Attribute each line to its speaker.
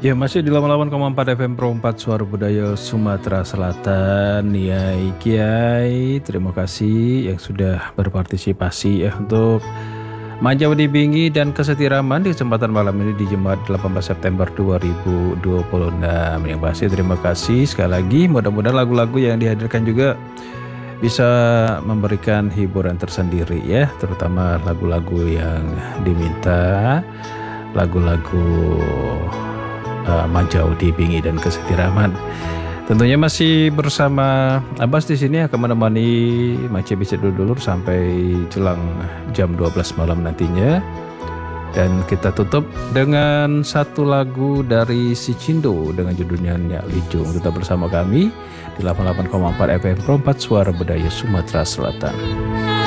Speaker 1: Ya, masih di 88,4 FM Pro 4 Suara Budaya Sumatera Selatan. Ya Kiai, terima kasih yang sudah berpartisipasi ya untuk Manjau di Bingi dan Kesetiraman di kesempatan malam ini di Jumat 18 September 2026. Yang pasti terima kasih sekali lagi. Mudah-mudahan lagu-lagu yang dihadirkan juga bisa memberikan hiburan tersendiri ya, terutama lagu-lagu yang diminta, lagu-lagu Manjau di Bingi dan Kesetiraman. Tentunya masih bersama Abbas di sini akan menemani Mace Bisa dulu sampai jelang jam 12 malam nantinya. Dan kita tutup dengan satu lagu dari Si Cindo dengan judulnya Nyak Lijung. Tetap bersama kami di 88,4 FM Pro 4 Suara Budaya Sumatera Selatan.